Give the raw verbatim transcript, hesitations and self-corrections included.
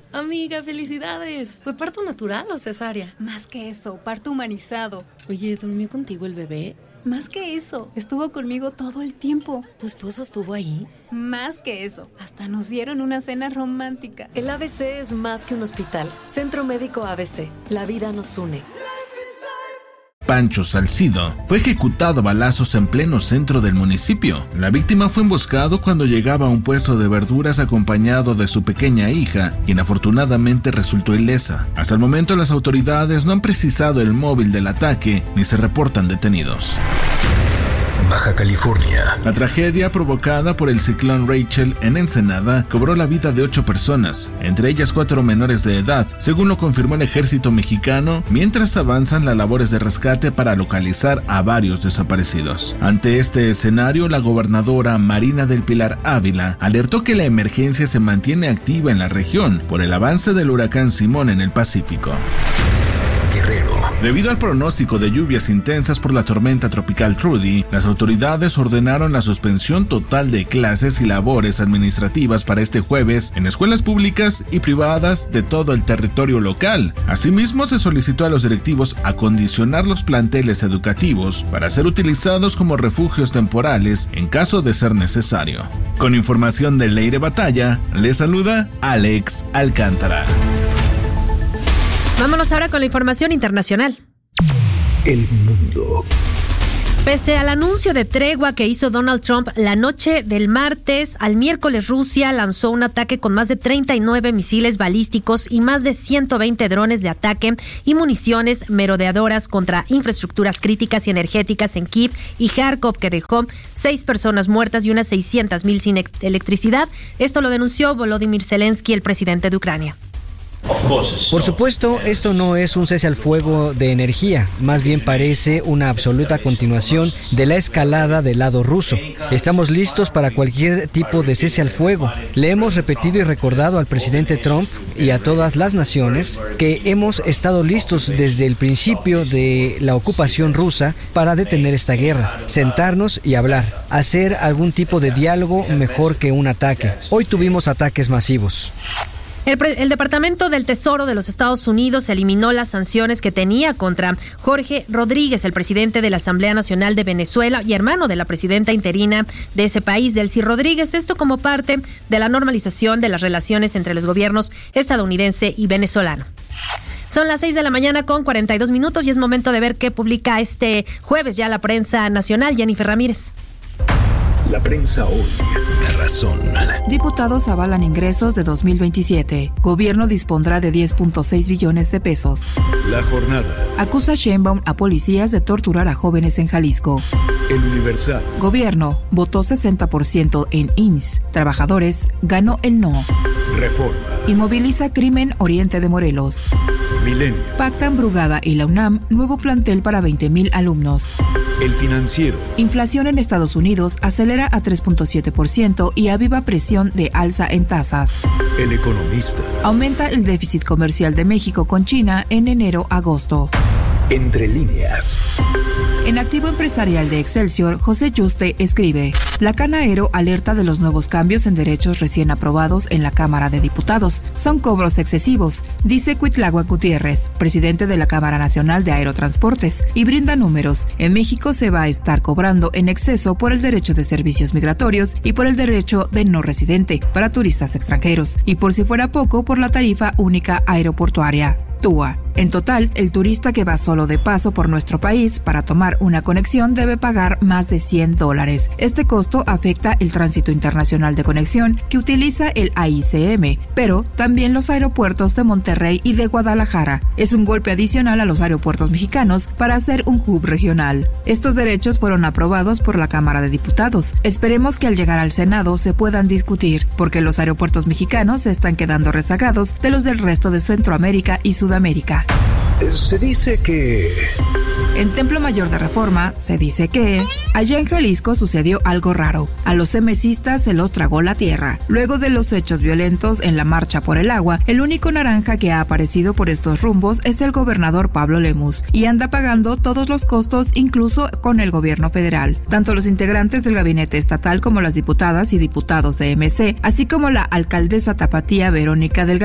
Amiga, felicidades. ¿Fue parto natural o cesárea? Más que eso, parto humanizado. Oye, ¿durmió contigo el bebé? Más que eso, estuvo conmigo todo el tiempo. ¿Tu esposo estuvo ahí? Más que eso, hasta nos dieron una cena romántica. El A B C es más que un hospital. Centro Médico A B C. La vida nos une. Pancho Salcido fue ejecutado a balazos en pleno centro del municipio. La víctima fue emboscado cuando llegaba a un puesto de verduras acompañado de su pequeña hija, quien afortunadamente resultó ilesa. Hasta el momento las autoridades no han precisado el móvil del ataque ni se reportan detenidos. Baja California. La tragedia provocada por el ciclón Rachel en Ensenada cobró la vida de ocho personas, entre ellas cuatro menores de edad, según lo confirmó el ejército mexicano, mientras avanzan las labores de rescate para localizar a varios desaparecidos. Ante este escenario, la gobernadora Marina del Pilar Ávila alertó que la emergencia se mantiene activa en la región por el avance del huracán Simón en el Pacífico. Guerrero. Debido al pronóstico de lluvias intensas por la tormenta tropical Trudy, las autoridades ordenaron la suspensión total de clases y labores administrativas para este jueves en escuelas públicas y privadas de todo el territorio local. Asimismo, se solicitó a los directivos acondicionar los planteles educativos para ser utilizados como refugios temporales en caso de ser necesario. Con información de Leire Batalla, les saluda Alex Alcántara. Vámonos ahora con la información internacional. El mundo. Pese al anuncio de tregua que hizo Donald Trump la noche del martes al miércoles, Rusia lanzó un ataque con más de treinta y nueve misiles balísticos y más de ciento veinte drones de ataque y municiones merodeadoras contra infraestructuras críticas y energéticas en Kiev y Kharkov, que dejó seis personas muertas y unas seiscientas mil sin electricidad. Esto lo denunció Volodymyr Zelensky, el presidente de Ucrania. Por supuesto, esto no es un cese al fuego de energía, más bien parece una absoluta continuación de la escalada del lado ruso. Estamos listos para cualquier tipo de cese al fuego. Le hemos repetido y recordado al presidente Trump y a todas las naciones que hemos estado listos desde el principio de la ocupación rusa para detener esta guerra, sentarnos y hablar, hacer algún tipo de diálogo mejor que un ataque. Hoy tuvimos ataques masivos. El, el Departamento del Tesoro de los Estados Unidos eliminó las sanciones que tenía contra Jorge Rodríguez, el presidente de la Asamblea Nacional de Venezuela y hermano de la presidenta interina de ese país, Delcy Rodríguez. Esto como parte de la normalización de las relaciones entre los gobiernos estadounidense y venezolano. Son las seis de la mañana con cuarenta y dos minutos y es momento de ver qué publica este jueves ya la prensa nacional. Jennifer Ramírez. La prensa hoy. La razón. Diputados avalan ingresos de dos mil veintisiete. Gobierno dispondrá de diez punto seis billones de pesos. La jornada. Acusa Sheinbaum a policías de torturar a jóvenes en Jalisco. El Universal. Gobierno votó sesenta por ciento en I M S S. Trabajadores ganó el no. Reforma. Inmoviliza crimen Oriente de Morelos. Milenio. Pactan Brugada y la UNAM nuevo plantel para veinte mil alumnos. El Financiero. Inflación en Estados Unidos acelera a tres punto siete por ciento y aviva presión de alza en tasas. El Economista. Aumenta el déficit comercial de México con China en enero-agosto. Entre líneas. En Activo Empresarial de Excelsior, José Yuste escribe: La Canaero alerta de los nuevos cambios en derechos recién aprobados en la Cámara de Diputados. Son cobros excesivos, dice Cuitláhuac Gutiérrez, presidente de la Cámara Nacional de Aerotransportes, y brinda números. En México se va a estar cobrando en exceso por el derecho de servicios migratorios y por el derecho de no residente para turistas extranjeros, y por si fuera poco, por la tarifa única aeroportuaria, T U A. En total, el turista que va solo de paso por nuestro país para tomar una conexión debe pagar más de cien dólares. Este costo afecta el tránsito internacional de conexión que utiliza el A I C M, pero también los aeropuertos de Monterrey y de Guadalajara. Es un golpe adicional a los aeropuertos mexicanos para hacer un hub regional. Estos derechos fueron aprobados por la Cámara de Diputados. Esperemos que al llegar al Senado se puedan discutir, porque los aeropuertos mexicanos se están quedando rezagados de los del resto de Centroamérica y Sudamérica. Se dice que... En Templo Mayor de Reforma se dice que allá en Jalisco sucedió algo raro. A los emesistas se los tragó la tierra. Luego de los hechos violentos en la marcha por el agua, el único naranja que ha aparecido por estos rumbos es el gobernador Pablo Lemus, y anda pagando todos los costos, incluso con el gobierno federal. Tanto los integrantes del gabinete estatal como las diputadas y diputados de M C, así como la alcaldesa tapatía Verónica Delgado,